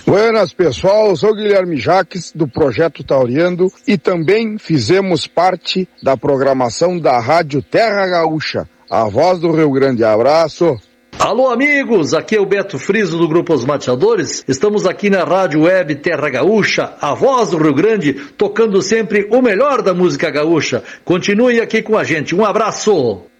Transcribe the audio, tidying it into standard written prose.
Buenas, pessoal, eu sou Guilherme Jaques, do Projeto Tauriando, e também fizemos parte da programação da Rádio Terra Gaúcha, a voz do Rio Grande. Abraço! Alô, amigos, aqui é o Beto Friso do Grupo Os Mateadores. Estamos aqui na Rádio Web Terra Gaúcha, a voz do Rio Grande, tocando sempre o melhor da música gaúcha. Continue aqui com a gente. Um abraço!